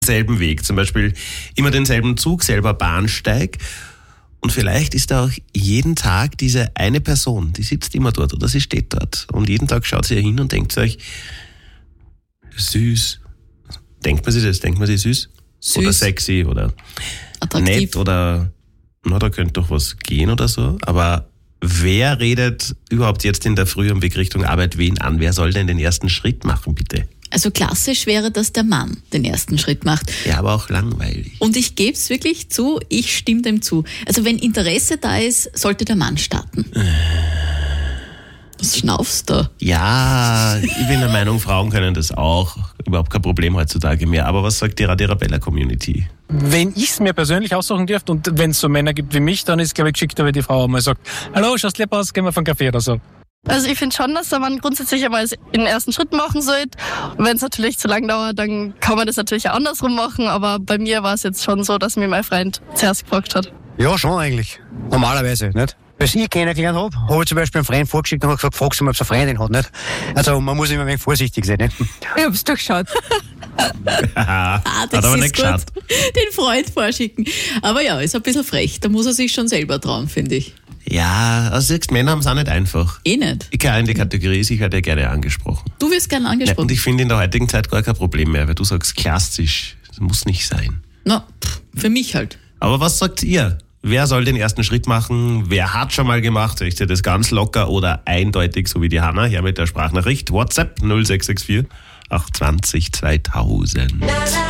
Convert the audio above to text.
selben Weg, zum Beispiel immer denselben Zug, selber Bahnsteig. Und vielleicht ist da auch jeden Tag diese eine Person, die sitzt immer dort oder sie steht dort. Und jeden Tag schaut sie hin und denkt sich, süß. Denkt man sich das? Denkt man sich süß? Oder sexy oder attraktiv. Nett oder na, da könnte doch was gehen oder so. Aber wer redet überhaupt jetzt in der Früh am Weg Richtung Arbeit wen an? Wer soll denn den ersten Schritt machen, bitte? Also klassisch wäre, dass der Mann den ersten Schritt macht. Ja, aber auch langweilig. Und ich gebe es wirklich zu, ich stimme dem zu. Also wenn Interesse da ist, sollte der Mann starten. Was schnaufst du? Ja, ich bin der Meinung, Frauen können das auch. Überhaupt kein Problem heutzutage mehr. Aber was sagt die Radio Arabella-Community? Wenn ich es mir persönlich aussuchen dürfte und wenn es so Männer gibt wie mich, dann ist es, glaube ich, geschickter, wenn die Frau einmal sagt, hallo, schaust lieb aus, gehen wir von Kaffee oder so. Also ich finde schon, dass der Mann grundsätzlich einmal den ersten Schritt machen sollte. Und wenn es natürlich zu lang dauert, dann kann man das natürlich auch andersrum machen. Aber bei mir war es jetzt schon so, dass mir mein Freund zuerst gefragt hat. Ja, schon eigentlich. Normalerweise, nicht? Was ich kennengelernt habe ich zum Beispiel einen Freund vorgeschickt und habe gesagt, fragst du mal, ob es eine Freundin hat, nicht? Also man muss immer ein wenig vorsichtig sein, nicht? Ich hab's durchschaut. Das hat aber nicht geschaut. Den Freund vorschicken. Aber ja, ist ein bisschen frech. Da muss er sich schon selber trauen, finde ich. Ja, also siehst, Männer haben es auch nicht einfach. Nicht. Ich kann in die Kategorie sicher der gerne angesprochen. Du wirst gerne angesprochen. Ja, und ich finde in der heutigen Zeit gar kein Problem mehr, weil du sagst klassisch, das muss nicht sein. Na, für mich halt. Aber was sagt ihr? Wer soll den ersten Schritt machen? Wer hat schon mal gemacht? Möchte das ganz locker oder eindeutig, so wie die Hanna, hier mit der Sprachnachricht? WhatsApp 0664 820 2000.